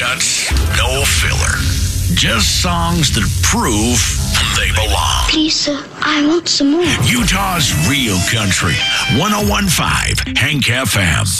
cuts, no filler. Just songs that prove they belong. Please, sir, I want some more. Utah's real country. 101.5 Hank FM.